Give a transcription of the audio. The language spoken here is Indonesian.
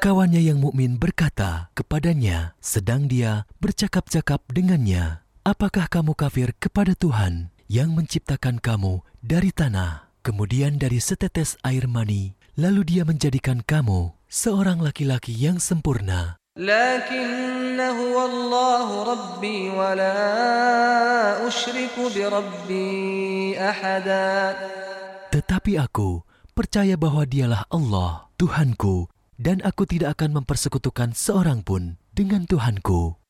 Kawannya yang mukmin berkata kepadanya sedang dia bercakap-cakap dengannya, "Apakah kamu kafir kepada Tuhan yang menciptakan kamu dari tanah, kemudian dari setetes air mani, lalu dia menjadikan kamu seorang laki-laki yang sempurna? Lakinna huwa Allahu Rabbi wa la usyriku bi Rabbi ahada." Tetapi aku percaya bahwa dialah Allah, Tuhanku, dan aku tidak akan mempersekutukan seorang pun dengan Tuhanku.